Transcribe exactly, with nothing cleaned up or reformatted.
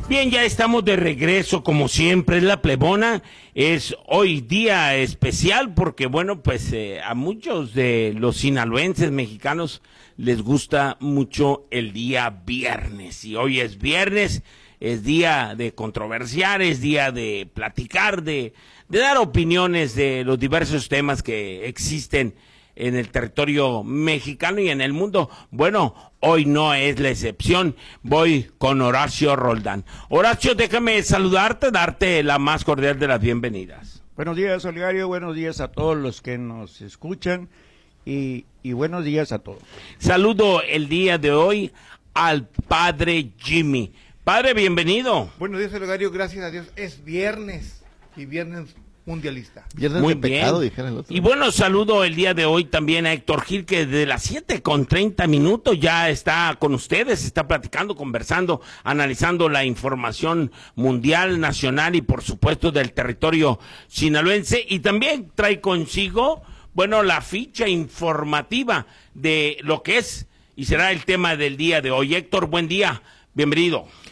Bien, ya estamos de regreso, como siempre, es la plebona. Es hoy día especial porque, bueno, pues eh, a muchos de los sinaloenses mexicanos les gusta mucho el día viernes. Y hoy es viernes, es día de controversiar, es día de platicar, de, de dar opiniones de los diversos temas que existen en el territorio mexicano y en el mundo. Bueno, hoy no es la excepción. Voy con Horacio Roldán. Horacio, déjame saludarte, darte la más cordial de las bienvenidas. Buenos días, Olegario, buenos días a todos los que nos escuchan y, y buenos días a todos. Saludo el día de hoy al padre Jimmy. Padre, bienvenido. Buenos días, Olegario, gracias a Dios. Es viernes y viernes mundialista. Viernes Muy de bien. Pecado, dijera el otro. Y bueno, saludo el día de hoy también a Héctor Gil, que desde las siete con treinta minutos ya está con ustedes, está platicando, conversando, analizando la información mundial, nacional y por supuesto del territorio sinaloense. Y también trae consigo, bueno, la ficha informativa de lo que es y será el tema del día de hoy. Héctor, buen día, bienvenido.